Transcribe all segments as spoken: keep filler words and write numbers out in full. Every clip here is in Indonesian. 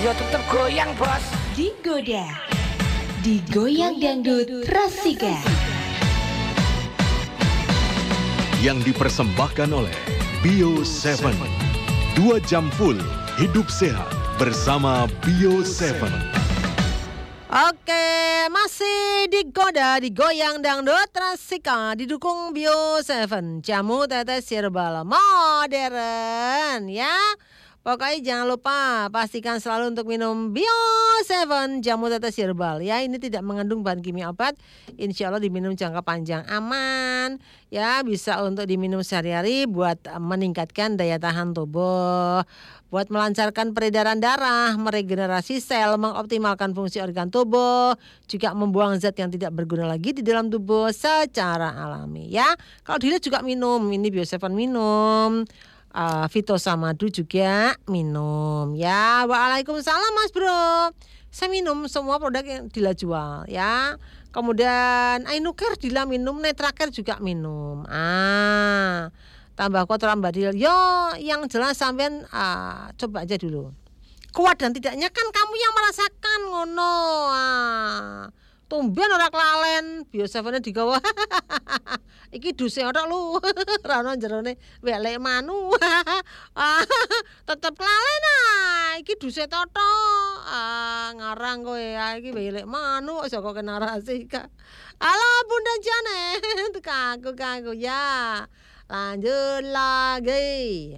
Yo tetep goyang bos. Digoda, digoyang dangdut Rasika. Yang dipersembahkan oleh Bio tujuh. Dua jam full hidup sehat bersama Bio tujuh. Oke, masih digoda, digoyang dangdut Rasika, didukung Bio tujuh, jamu tetes herbal modern ya. Pokoknya jangan lupa pastikan selalu untuk minum Bio tujuh jamu tetes herbal ya. Ini tidak mengandung bahan kimia obat, insya Allah diminum jangka panjang aman ya. Bisa untuk diminum sehari-hari buat meningkatkan daya tahan tubuh, buat melancarkan peredaran darah, meregenerasi sel, mengoptimalkan fungsi organ tubuh, juga membuang zat yang tidak berguna lagi di dalam tubuh secara alami ya. Kalau dilihat juga minum, ini Bio tujuh minum. Uh, Fitosamadu juga minum ya. Waalaikumsalam Mas Bro. Saya minum semua produk yang Dila jual ya. Kemudian Ainucare Dila minum, Netracare juga minum. Ah, tambah kotoran Mbak Dila. Yo, yang jelas sampean uh, coba aja dulu. Kuat dan tidaknya kan kamu yang merasakan ngono. Ah. Tumben ora kelalen, Bio tujuh digawa. Iki duse ora lu. Rano jerone welek manu. Tetep kelalen ah. Iki duse toto. Ah, ngarang kowe iki welek manu saka kena Rasika. Halo Bunda Janet, kaku-kaku ya. Lanjut lagi.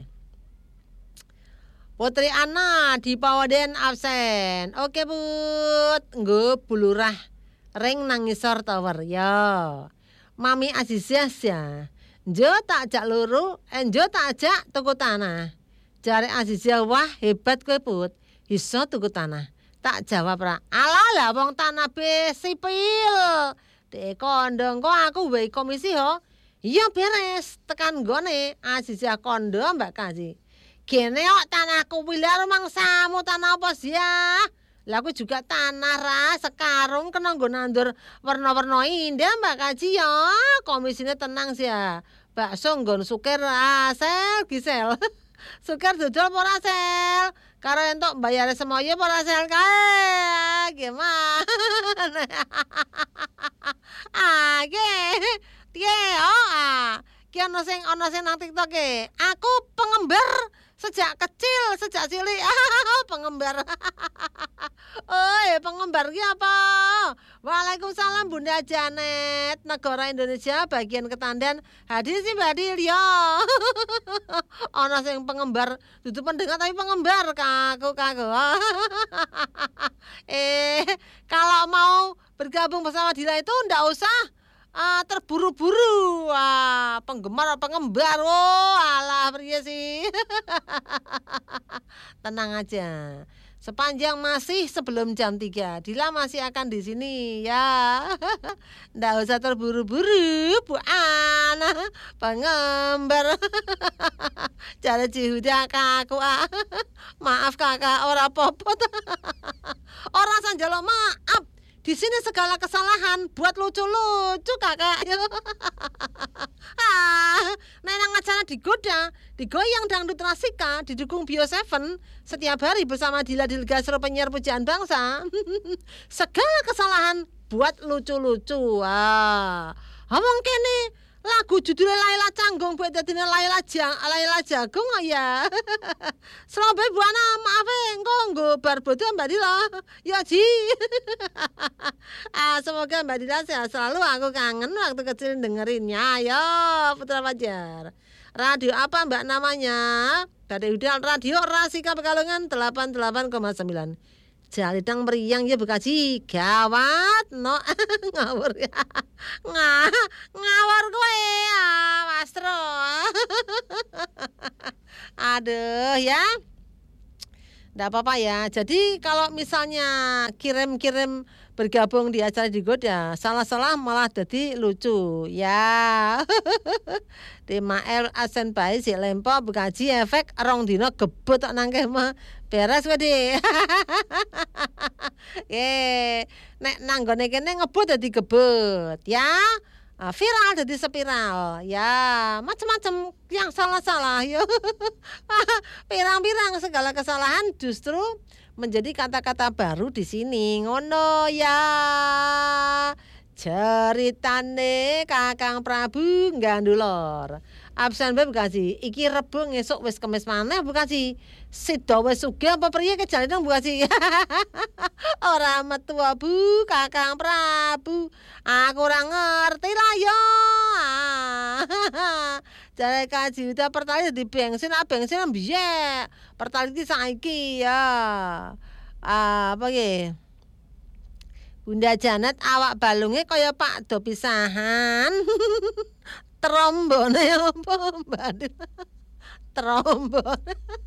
Putri Ana di Pawaden absen. Oke Bud, nggo bulurah. Ring nangisor tower ya. Mami Azizah ya. Jo tak ajak luru, enjo tak ajak tuku tanah. Jare Azizah, wah hebat kowe Put. Iso tuku tanah. Tak jawab ra. Alah lah wong tanah be sipil. Dek kondo kok aku wae komisi ho. Iya beres, tekan gone Azizah kondo Mbak Kasih. Gene kok tanahku wilar mangsamu tanah apa sih ya? Lah aku juga tanah ra sekarung kena nggo nandur warna-warna indah Mbak Kaji ya. Komisine tenang sih ya. Bakso nggon suker asel gisel. Suker dodol apa ora sel? Karo entuk bayare semoyo apa ora sel kae? Gimana? Ah, ge. Tie, oh ah. Ki ana sing ana sing nang TikTok e. Aku pengembar sejak kecil, sejak cilik. Ah, pengembar. Oh, ya pengembar ki apa? Waalaikumsalam Bunda Janet. Negara Indonesia bagian Ketandan. Hadir sih Mbak Dil ya. Ana sing pengembar, dudu pendengar tapi pengembar kaku kaku. eh, kalau mau bergabung bersama Dila itu ndak usah Ah, terburu-buru. Ah, penggemar pengembar. Oh, alah priye sih. Tenang aja. Sepanjang masih sebelum jam tiga, Dila masih akan di sini ya. Ndak usah terburu-buru, Bu Ana. Pengembar. Cara Cihuda kakak. Ah. Maaf Kakak, ora popot. Ora sanjalo maaf. Di sini segala kesalahan buat lucu-lucu Kakak. Ah, nenang acara digoda, digoyang dangdut Rasika, didukung Bio tujuh setiap hari bersama Dila Dilgasro penyiar pujaan bangsa. Segala kesalahan buat lucu-lucu. Ah, ngomong kene lagu judulnya Laila Canggung buat dadine Laila Jang, Laila Jagung ya. Selamat Bu Ana, maaf eh engko nggo bar bodo Mbak Dila. Ya Ji. Ah, semoga Mbak Dila sehat selalu. Aku kangen waktu kecil dengerinnya. Ayo Putra Fajar. Radio apa Mbak namanya? Dari Udal Radio Rasika Pekalongan delapan puluh delapan koma sembilan. Jalidang meriang ya Bekaji. Gawat no. Ngawur ya. Nga, ngawur gue ya Mastro. Aduh ya. Nggak apa-apa ya. Jadi kalau misalnya kirim-kirim bergabung di acara digoda, salah-salah malah jadi lucu ya. Di Mael Asen Bae si lempo Bekaji efek rong dino gebut tak nangkeh mah beres wedi. Ye, nek nanggone kene ngebut dadi gebut ya. Viral jadi spiral ya, macam-macam yang salah-salah ya. Pirang-pirang segala kesalahan justru menjadi kata-kata baru di sini. Ngono ya. Ceritane Kakang Prabu Gandulor. Absen bae Bekasi. Iki Rebo ngesuk wis Kemis maneh Bekasi. Sida wis sugih apa priye kejane nang Bekasi. Ora metu Bu Kakang Prabu. Aku ora ngerti lah yo. Jare kaji udah pertalite di bensin, ah bensin mbiyek. Pertalite saiki ya. Ah, apa ki? Bunda Janet awak balunge kaya Pak do pisahan. Trombone apa Mbak? Trombone.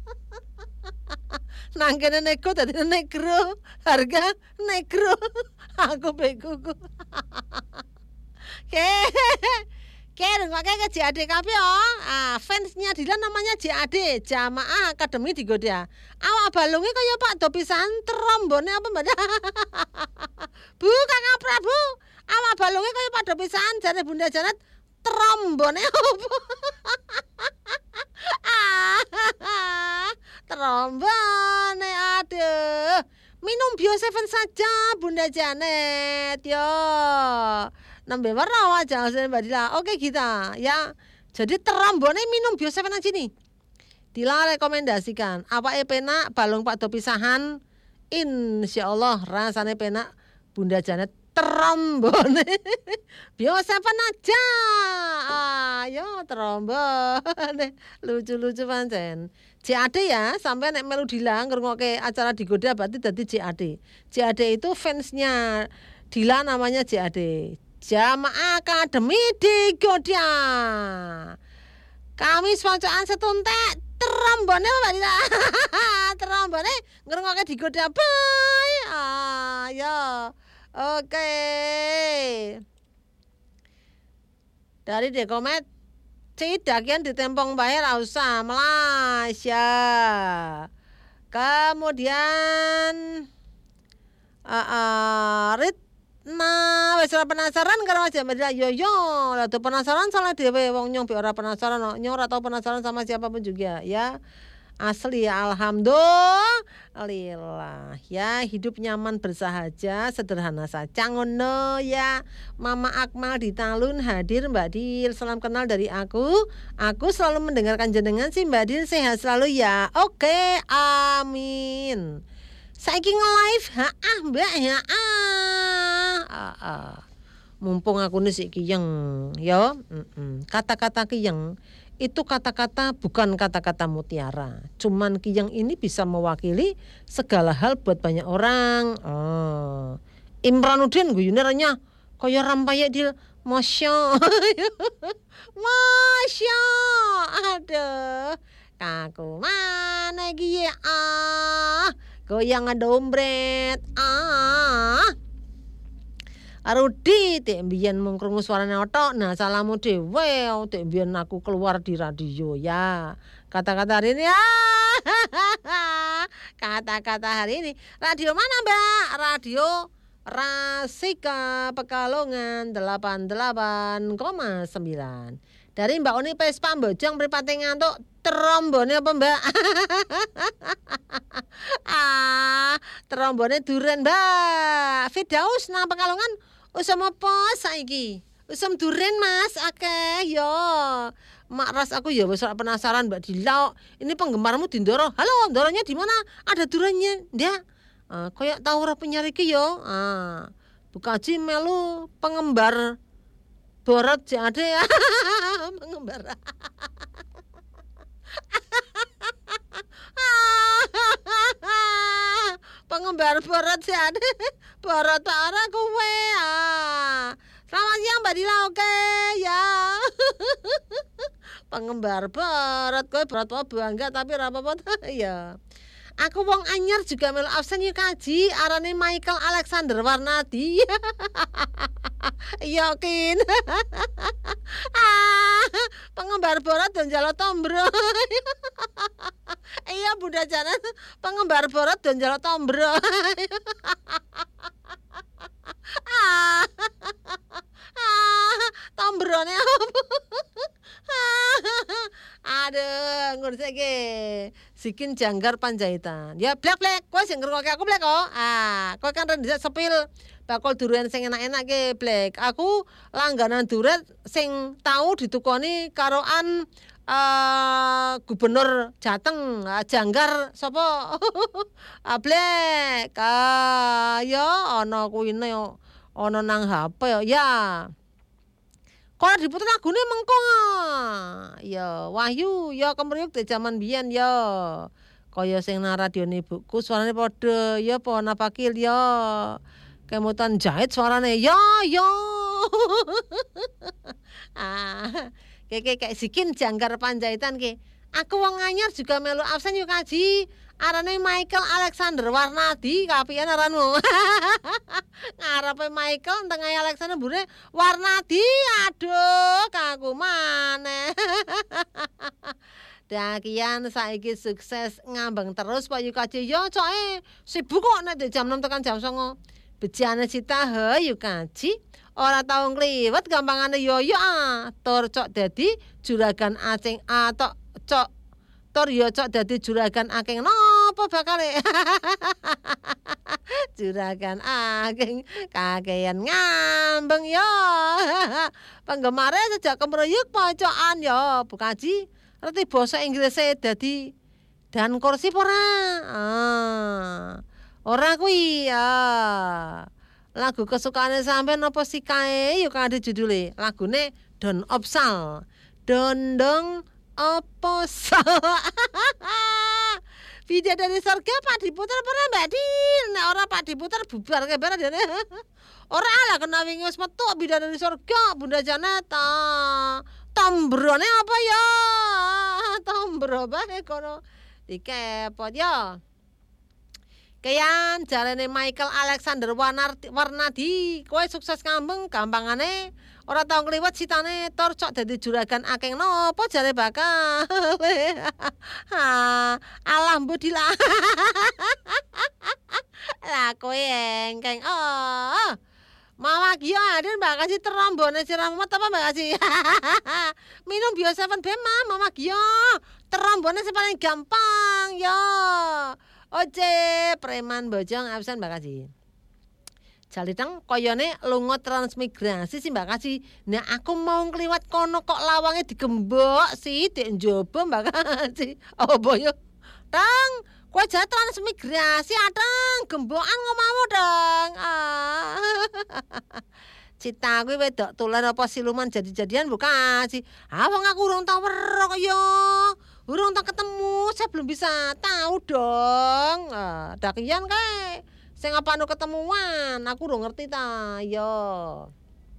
Nang kene nego dadi negro, harga negro. Aku bekuku. Ke. Ke ngoke ke J A D kabeh oh. Ah, fansnya Dilan namanya J A D, Jamaah Akademi Digoda. Awak balunge kaya Pak do pisahan trombone apa Mbak? Bu Kakang Prabu, awak balunge kaya Pak do pisahan jare Bunda Janet. Trombone apa? Trombone aduh. Minum Bio Seven saja Bunda Janet yo. Nembe waro aja Mbak Dila. Oke kita ya. Jadi trombone minum Bio Seven aja nih. Dila rekomendasikan. Awake penak balung Pak do pisahan. Insyaallah rasane penak Bunda Janet. Trombone Bio Seven aja. Ayo trombone lucu-lucu pancen. J A D ya, sampai nek melu Dilan ngrungokke acara Digoda berarti dadi J A D. J A D itu fansnya Dilan namanya J A D. Jamaah Akademi Digoda. Kami sponsor setuntek trombone Mbak Dila. Trombone ngrungokke Digoda bae. Ayo. Oke. Dari Dekomet Cidakian ditempong bae ra usah Malaysia. Kemudian uh, uh, Ritna wis ora penasaran karo aja Mbak yo yo. Lah penasaran soalnya dhewe wong nyong ora penasaran no. Nyong ora tau penasaran sama siapapun juga ya. Asli ya alhamdulillah ya hidup nyaman bersahaja sederhana saja ngono ya. Mama Akmal di Talun hadir Mbak Dil. Salam kenal dari aku. Aku selalu mendengarkan jenengan sih Mbak Dil, sehat selalu ya. Oke amin. Saiki nge-live ha ah Mbak ya ah. Ah, ah. Mumpung aku nisik kiyeng ya. Kata-kata kiyeng itu kata-kata bukan kata-kata mutiara. Cuman kiyang ini bisa mewakili segala hal buat banyak orang. Oh. Imranuddin guyune renya kaya rampaya Dil. Masya. Masya. Aduh. Kaku mana iki ah. Goyang dombret. Ah. Arudi tek mbiyen mung krungu suarane otok. Nah, salamu dhewe tek mbiyen aku keluar di radio ya. Kata-kata hari ini ah, kata-kata hari ini. Radio mana, Mbak? Radio Rasika Pekalongan delapan puluh delapan koma sembilan. Dari Mbak Oni Pespa Mbojong mripate ngantuk trombone apa, Mbak? ah, trombone duren, Mbak. Firdaus nang Pekalongan usum apa saiki? Usum duren Mas, akeh yo. Mak ras aku ya wis penasaran Mbak Dila. Ini penggemarmu di Ndoro. Halo, Ndoronya di mana? Ada durennya, Ndak? Ah, koyo tau ora penyiar iki yo. Ah. Bukaji melu pengembar Borot J A D ya. Pengembar. Pengembar Borot J A D. Borot ora kowe. Ah. Selamat siang Mbak Dila, oke ya. Pengembar Borot kowe Borot apa bangga tapi ora apa-apa ya. Aku wong anyar juga melu absen yuk kaji. Arane Michael Alexander Warnadi. Yakin. ah, pengembar Borot dan Jalo Tombro. Iya Bunda Janet, pengembar Borot dan Jalo Tombro. ah, ah, Tombrone apa? Aduh, ngurus iki. Sikin Janggar Panjaitan. Ya blek-blek, kowe sing ngrungokke aku blek kok. Ah, kowe kan rendhisik sepil bakul durian sing enak-enak ke blek. Aku langganan durian sing tau ditukoni karoan uh, Gubernur Jateng, uh, Janggar sapa? ah, blek. Ah, ya ana kuwine ana nang H P ya. Ya. Kalau diputer lagune mengko ya Wahyu ya kemriyuk di jaman biyen ya kaya sing nang radione ibuku suarane padha ya apa napakil ya kemutan jahit suarane ya ya ah kayak kayak Sikin Janggar Panjaitan ke aku wong anyar juga melu absen yuk kaji arane Michael Alexander Warnadi kapian aranmu ngarepe Michael tengah Alexander bure Warnadi aduh kaku maneh dakian saiki sukses ngambang terus Pak Yukaji yo coke sibuk kok nek jam enam tekan jam sembilan bejane Cita he Yukaji ora tau ngliwet gampangane yo yo ah tur cok dadi juragan acing atok cok tur yo cok dadi juragan akeh napa bakale juragan akeh kakean ngambeng yo penggemare sejak kemruyuk pocokan yo Bukaji ngerti basa Inggrise dadi dan kursi ora ah ora kuwi ya lagu kesukaane sampean apa sih kae yo kan ada judule lagune Don Opsal Dondong apa salah video dari surga Pak diputer pernah Mbak Din nek ora Pak diputer bubar kabeh dene ora lah kena wingi wis metu video dari surga Bunda Janata tombrone apa ya tombro bae kono dikepot ya Keyan jarene Michael Alexander Warnadi kowe sukses ngambeng gampangane ora tau ngliwet sitane tur cok dadi juragan akeh nopo jare bakal alah mbudila lah kowe engkeng oh Mama Gio hadir Mbak Kasih terombone sirah mumet apa Mbak Kasih minum Bio tujuh B Ma Mama Gio terombone paling gampang yo Oce preman bojong absen Mbak Kasih Jalitang koyone lunga transmigrasi sih Mbak Kasih. Nah aku mau ngliwat kono kok lawange digembok sih dek njaba Mbak Kasih. Oh boyo. Tang, kowe jare transmigrasi atang gembokan ngomamu dong. Ah. Cita kuwi wedok tulen apa siluman jadi-jadian bukan sih. Ah wong aku urung tau weruh kok yo. Urung tau ketemu, saya belum bisa tahu dong. Ah, dakian kae. Sing apa anu ketemuan, aku udah ngerti ta, yo.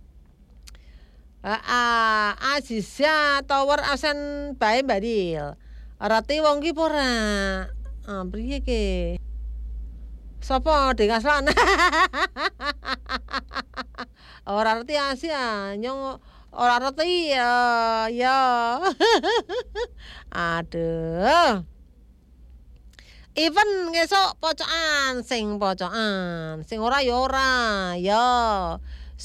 Ah, ah, Azizya Tower absen bae Mbak Dil. Rati wong ki ora. Ah, priye ki? Sopo Dengas lan? Ora ngerti Asia, nyong ora ngerti ya, ya. Aduh. Even ngesok pocokan sing pocokan, sing ora ya ora, ya.